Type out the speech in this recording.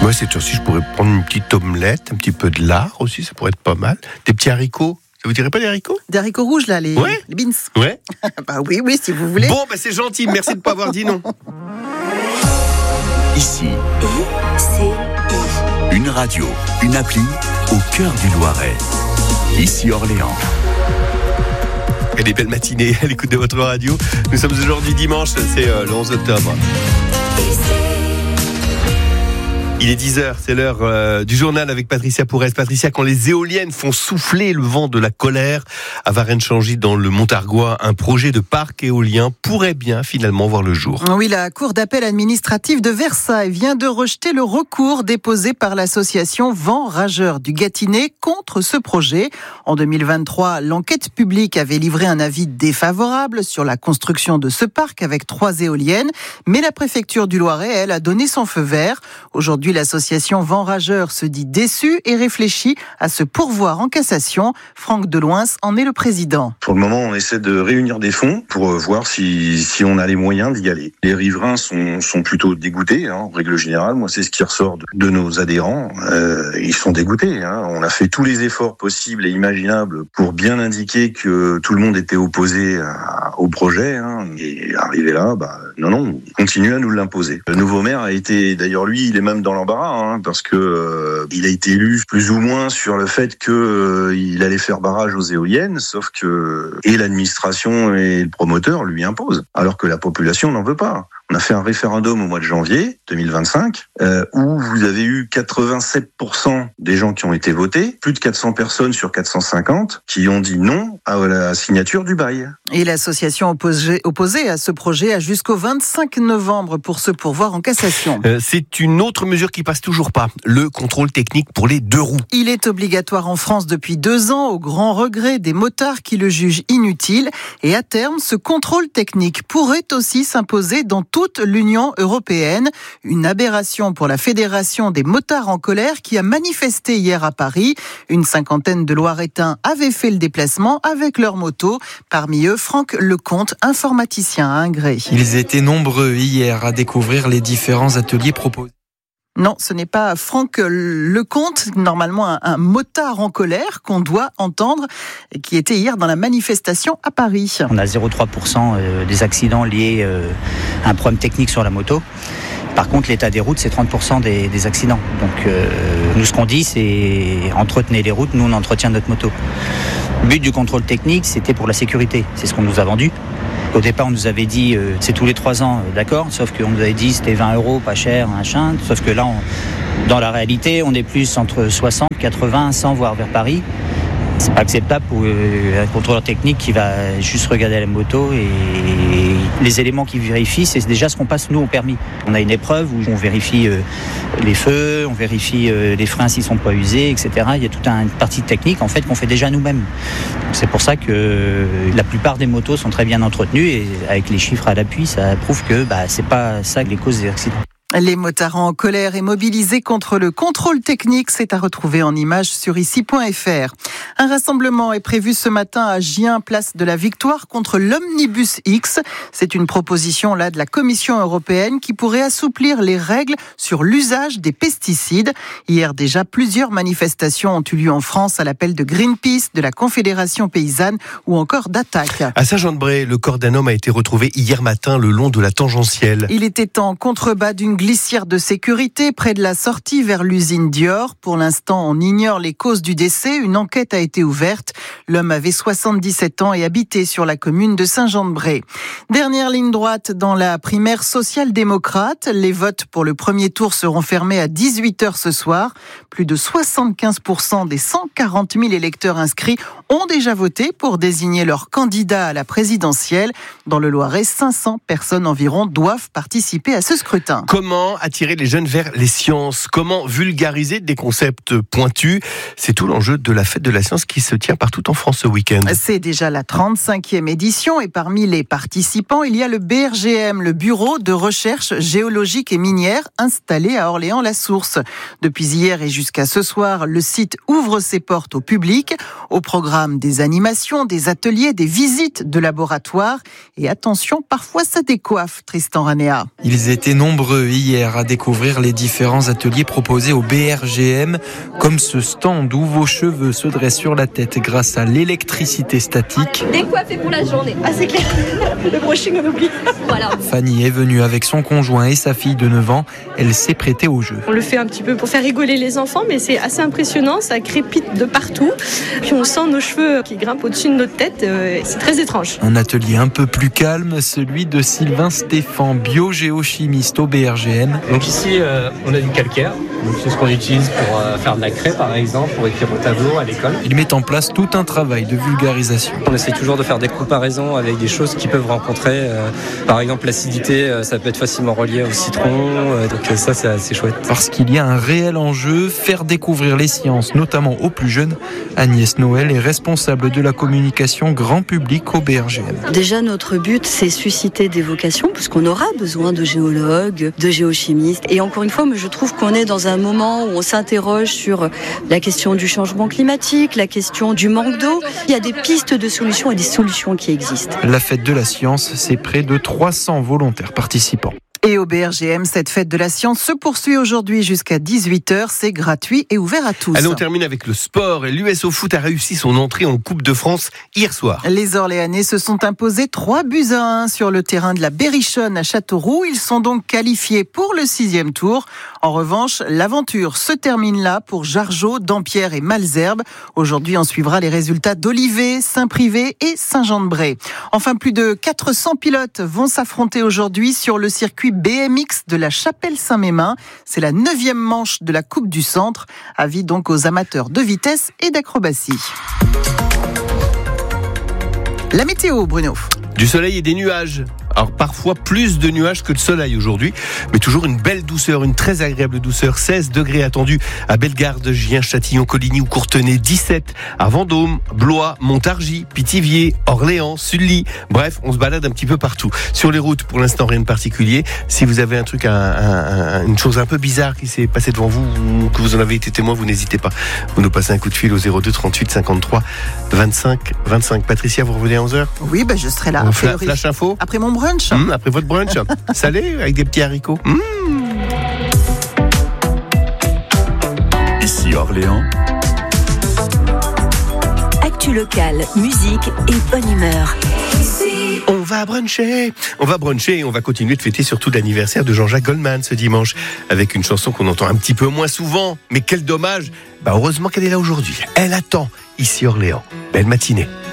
Moi, cette fois-ci, je pourrais prendre une petite omelette, un petit peu de lard aussi, ça pourrait être pas mal. Des petits haricots. Ça vous dirait pas des haricots ? Des haricots rouges, là, les beans. Ouais. Bah oui, si vous voulez. Bon, c'est gentil, merci de ne pas avoir dit non. Ici, une radio, une appli au cœur du Loiret. Ici Orléans. Et des belles matinées à l'écoute de votre radio. Nous sommes aujourd'hui dimanche, c'est le 11 octobre. Il est 10h, c'est l'heure du journal avec Patricia Pourès. Patricia, quand les éoliennes font souffler le vent de la colère, à Varennes-Changy dans le Montargois, un projet de parc éolien pourrait bien finalement voir le jour. Oui, la Cour d'appel administrative de Versailles vient de rejeter le recours déposé par l'association Vents Rageurs du Gâtinais contre ce projet. En 2023, l'enquête publique avait livré un avis défavorable sur la construction de ce parc avec 3 éoliennes, mais la préfecture du Loiret, elle, a donné son feu vert. Aujourd'hui, l'association Vents Rageurs se dit déçue et réfléchit à se pourvoir en cassation. Franck Deloins en est le président. Pour le moment, on essaie de réunir des fonds pour voir si on a les moyens d'y aller. Les riverains sont plutôt dégoûtés, en règle générale. Moi, c'est ce qui ressort de nos adhérents. Ils sont dégoûtés. On a fait tous les efforts possibles et imaginables pour bien indiquer que tout le monde était opposé au projet. Et arrivé là, non, on continue à nous l'imposer. Le nouveau maire a été, d'ailleurs lui, il est même dans l'embarras, parce que il a été élu plus ou moins sur le fait que il allait faire barrage aux éoliennes, sauf que et l'administration et le promoteur lui imposent, alors que la population n'en veut pas. On a fait un référendum au mois de janvier 2025 où vous avez eu 87% des gens qui ont été votés, plus de 400 personnes sur 450 qui ont dit non à la signature du bail. Et l'association opposée à ce projet a jusqu'au 25 novembre pour se pourvoir en cassation. C'est une autre mesure qui passe toujours pas, le contrôle technique pour les 2 roues. Il est obligatoire en France depuis 2 ans, au grand regret des motards qui le jugent inutile. Et à terme, ce contrôle technique pourrait aussi s'imposer dans toute l'Union européenne. Une aberration pour la Fédération des motards en colère qui a manifesté hier à Paris. Une 50aine de Loiretains avaient fait le déplacement avec leur moto. Parmi eux, Franck Lecomte, informaticien à Ingré. Ils étaient nombreux hier à découvrir les différents ateliers proposés. Non, ce n'est pas Franck Lecomte, normalement un motard en colère qu'on doit entendre, qui était hier dans la manifestation à Paris. On a 0,3% des accidents liés à un problème technique sur la moto. Par contre, l'état des routes, c'est 30% des accidents. Donc, nous, ce qu'on dit, c'est entretenez les routes, nous, on entretient notre moto. Le but du contrôle technique, c'était pour la sécurité. C'est ce qu'on nous a vendu. Au départ, on nous avait dit c'est tous les 3 ans, d'accord, sauf qu'on nous avait dit c'était 20 €, pas cher, machin. Sauf que là, dans la réalité, on est plus entre 60, 80, 100, voire vers Paris. C'est pas acceptable pour un contrôleur technique qui va juste regarder la moto et les éléments qu'il vérifie, c'est déjà ce qu'on passe nous au permis. On a une épreuve où on vérifie les feux, on vérifie les freins s'ils sont pas usés, etc. Il y a toute une partie technique en fait qu'on fait déjà nous-mêmes. C'est pour ça que la plupart des motos sont très bien entretenues et avec les chiffres à l'appui, ça prouve que c'est pas ça les causes des accidents. Les motards en colère et mobilisés contre le contrôle technique, c'est à retrouver en images sur ici.fr. Un rassemblement est prévu ce matin à Gien, place de la Victoire, contre l'Omnibus X. C'est une proposition là de la Commission européenne qui pourrait assouplir les règles sur l'usage des pesticides. Hier déjà, plusieurs manifestations ont eu lieu en France à l'appel de Greenpeace, de la Confédération paysanne ou encore d'Attaque. À Saint-Jean-de-Bray, le corps d'un homme a été retrouvé hier matin le long de la tangentielle. Il était en contrebas d'une glissière de sécurité près de la sortie vers l'usine Dior. Pour l'instant, on ignore les causes du décès. Une enquête a été ouverte. L'homme avait 77 ans et habitait sur la commune de Saint-Jean-de-Bray. Dernière ligne droite dans la primaire social-démocrate. Les votes pour le premier tour seront fermés à 18h ce soir. Plus de 75% des 140 000 électeurs inscrits ont déjà voté pour désigner leur candidat à la présidentielle. Dans le Loiret, 500 personnes environ doivent participer à ce scrutin. Comment attirer les jeunes vers les sciences ? Comment vulgariser des concepts pointus ? C'est tout l'enjeu de la fête de la science qui se tient partout en France ce week-end. C'est déjà la 35e édition et parmi les participants, il y a le BRGM, le Bureau de recherche géologique et minière installé à Orléans-la-Source. Depuis hier et jusqu'à ce soir, le site ouvre ses portes au public. Au programme des animations, des ateliers, des visites de laboratoire. Et attention, parfois ça décoiffe, Tristan Ranéa. Ils étaient nombreux hier à découvrir les différents ateliers proposés au BRGM, comme ce stand où vos cheveux se dressent sur la tête grâce à l'électricité statique. Décoiffé pour la journée. Ah, c'est clair. Le brushing, on oublie. Voilà. Fanny est venue avec son conjoint et sa fille de 9 ans. Elle s'est prêtée au jeu. On le fait un petit peu pour faire rigoler les enfants, mais c'est assez impressionnant. Ça crépite de partout. Puis on sent nos cheveux qui grimpent au-dessus de notre tête. C'est très étrange. Un atelier un peu plus calme, celui de Sylvain Stéphan, biogéochimiste au BRGM. Donc ici, on a du calcaire. Donc c'est ce qu'on utilise pour faire de la craie, par exemple, pour écrire au tableau à l'école. Il met en place tout un travail de vulgarisation. On essaie toujours de faire des comparaisons avec des choses qu'ils peuvent rencontrer. Par exemple, l'acidité, ça peut être facilement relié au citron. Donc ça, c'est assez chouette. Parce qu'il y a un réel enjeu, faire découvrir les sciences, notamment aux plus jeunes. Agnès Noël est responsable de la communication grand public au BRGM. Déjà, notre but, c'est susciter des vocations, puisqu'on aura besoin de géologues, de géochimistes. Et encore une fois, je trouve qu'on est dans un moment où on s'interroge sur la question du changement climatique, la question du manque d'eau. Il y a des pistes de solutions et des solutions qui existent. La fête de la science, c'est près de 300 volontaires participants. Et au BRGM, cette fête de la science se poursuit aujourd'hui jusqu'à 18h. C'est gratuit et ouvert à tous. Allez, on termine avec le sport. Et l'USO Foot a réussi son entrée en Coupe de France hier soir. Les Orléanais se sont imposés 3-1 sur le terrain de la Berrichonne à Châteauroux. Ils sont donc qualifiés pour le 6e tour. En revanche, l'aventure se termine là pour Jargeau, Dampierre et Malesherbes. Aujourd'hui, on suivra les résultats d'Olivet, Saint-Privé et Saint-Jean-de-Bray. Enfin, plus de 400 pilotes vont s'affronter aujourd'hui sur le circuit BMX de la Chapelle-Saint-Mémin. C'est la 9e manche de la Coupe du Centre. Avis donc aux amateurs de vitesse et d'acrobatie. La météo, Bruno. Du soleil et des nuages. Alors parfois plus de nuages que de soleil aujourd'hui, mais toujours une belle douceur, une très agréable douceur. 16 degrés attendus à Bellegarde, Gien, Châtillon, Coligny ou Courtenay. 17 à Vendôme, Blois, Montargis, Pithiviers, Orléans, Sully. Bref, on se balade un petit peu partout. Sur les routes, pour l'instant, rien de particulier. Si vous avez un truc, une chose un peu bizarre qui s'est passée devant vous, ou que vous en avez été témoin, vous n'hésitez pas. Vous nous passez un coup de fil au 02 38 53 25 25. Patricia, vous revenez à 11h ? Oui, je serai là. Flash info. Après mon brunch. Après votre brunch, salé avec des petits haricots. Ici Orléans. Actu locale, musique et bonne humeur. On va bruncher et on va continuer de fêter surtout l'anniversaire de Jean-Jacques Goldman ce dimanche avec une chanson qu'on entend un petit peu moins souvent. Mais quel dommage. Heureusement qu'elle est là aujourd'hui. Elle attend ici Orléans. Belle matinée.